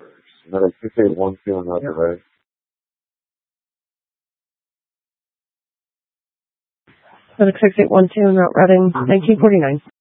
Medic 6812 in Roger Ray. Medic 6812 in Route Reading, 1949.